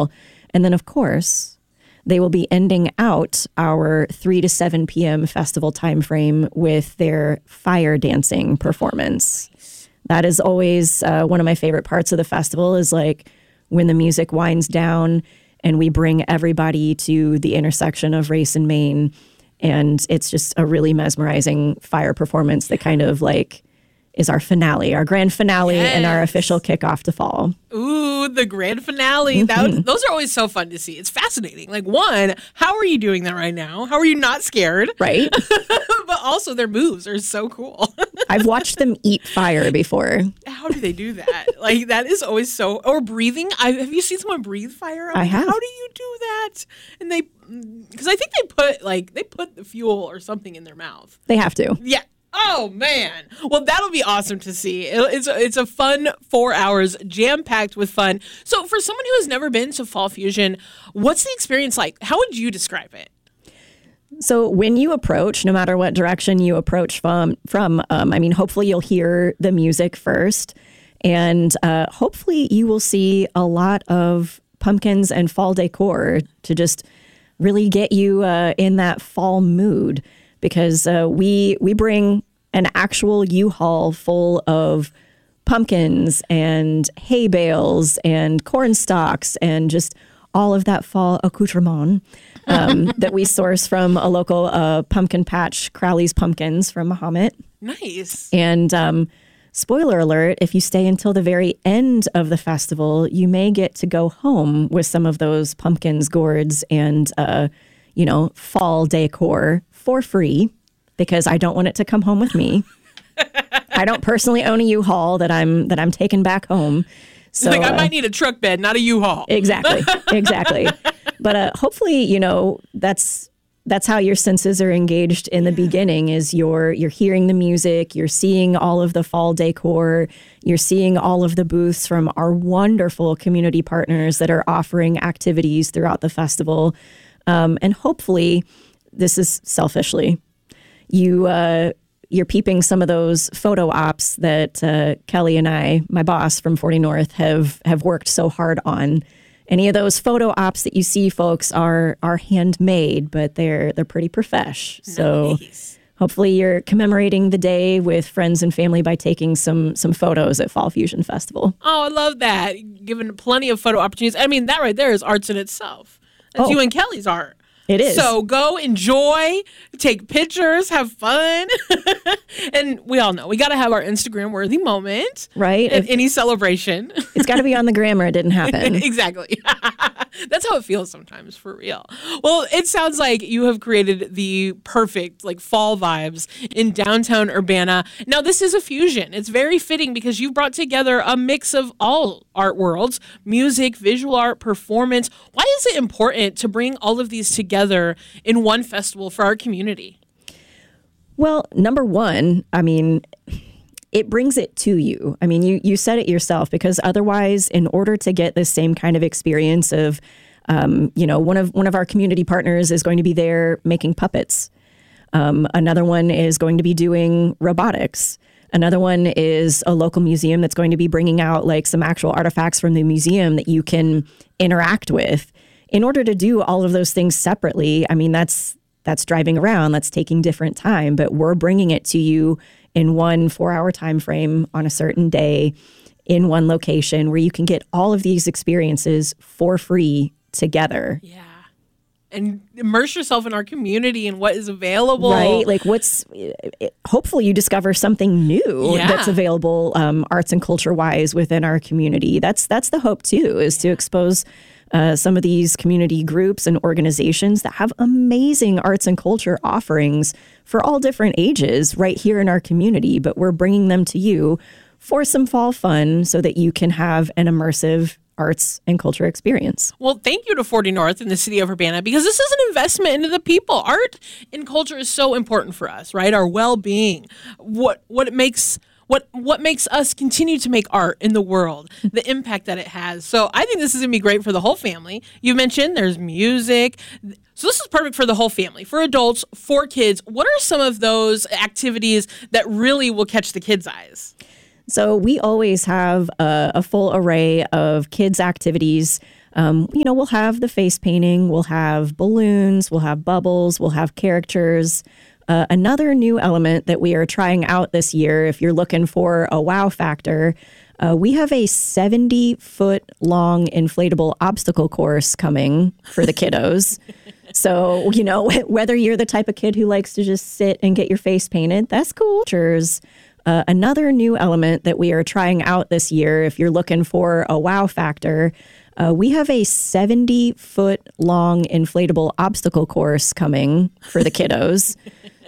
fall. And then, of course, they will be ending out our 3 to 7 p.m. festival timeframe with their fire dancing performance. That is always one of my favorite parts of the festival, is like when the music winds down and we bring everybody to the intersection of Race and Main. And it's just a really mesmerizing fire performance that kind of like is our finale, our grand finale, and our official kickoff to fall. Ooh, the grand finale. Those are always so fun to see. It's fascinating. Like, one, how are you doing that right now? How are you not scared? Right. But also their moves are so cool. I've watched them eat fire before. How do they do that? Like, that is always so... Or breathing. Have you seen someone breathe fire? I have. How do you do that? And they... Because I think they put the fuel or something in their mouth. They have to. Yeah. Oh, man. Well, that'll be awesome to see. It's a fun 4 hours, jam-packed with fun. So for someone who has never been to Fall Fusion, what's the experience like? How would you describe it? So when you approach, no matter what direction you approach from, hopefully you'll hear the music first. And hopefully you will see a lot of pumpkins and fall decor to just really get you in that fall mood. Because we bring an actual U-Haul full of pumpkins and hay bales and corn stalks and just all of that fall accoutrement that we source from a local pumpkin patch, Crowley's Pumpkins from Mahomet. Nice. And spoiler alert, if you stay until the very end of the festival, you may get to go home with some of those pumpkins, gourds, and fall decor for free, because I don't want it to come home with me. I don't personally own a U-Haul that I'm taking back home. So I might need a truck bed, not a U-Haul. Exactly. But hopefully, that's how your senses are engaged in the beginning. Is you're hearing the music, you're seeing all of the fall decor, you're seeing all of the booths from our wonderful community partners that are offering activities throughout the festival. And hopefully, this is selfishly, you're peeping some of those photo ops that Kelly and I, my boss from 40 North, have worked so hard on. Any of those photo ops that you see, folks, are handmade, but they're pretty profesh. So hopefully you're commemorating the day with friends and family by taking some photos at Fall Fusion Festival. Oh, I love that. Given plenty of photo opportunities. I mean, that right there is arts in itself. That's you and Kelly's art. It is. So go enjoy, take pictures, have fun. And we all know we got to have our Instagram worthy moment. Right. At any celebration. It's got to be on the gram or it didn't happen. Exactly. That's how it feels sometimes, for real. Well, it sounds like you have created the perfect fall vibes in downtown Urbana. Now, this is a fusion. It's very fitting because you've brought together a mix of all art worlds, music, visual art, performance. Why is it important to bring all of these together in one festival for our community? Well, number one, it brings it to you. You said it yourself, because otherwise, in order to get the same kind of experience of, one of our community partners is going to be there making puppets. Another one is going to be doing robotics. Another one is a local museum that's going to be bringing out some actual artifacts from the museum that you can interact with. In order to do all of those things separately, that's driving around, that's taking different time, but we're bringing it to you in one 4-hour time frame on a certain day in one location where you can get all of these experiences for free together. Yeah. And immerse yourself in our community and what is available. Right. Hopefully you discover something new that's available arts and culture wise within our community. That's the hope too, is to expose some of these community groups and organizations that have amazing arts and culture offerings for all different ages right here in our community. But we're bringing them to you for some fall fun so that you can have an immersive arts and culture experience. Well, thank you to 40 North and the city of Urbana, because this is an investment into the people. Art and culture is so important for us, right? Our well-being, what makes us continue to make art in the world, the impact that it has. So I think this is going to be great for the whole family. You mentioned there's music. So this is perfect for the whole family, for adults, for kids. What are some of those activities that really will catch the kids' eyes? So we always have a full array of kids' activities. We'll have the face painting, we'll have balloons, we'll have bubbles, we'll have characters. Another new element that we are trying out this year, if you're looking for a wow factor, we have a 70-foot long inflatable obstacle course coming for the kiddos. So, whether you're the type of kid who likes to just sit and get your face painted, that's cool. Another new element that we are trying out this year, if you're looking for a wow factor, we have a 70-foot long inflatable obstacle course coming for the kiddos.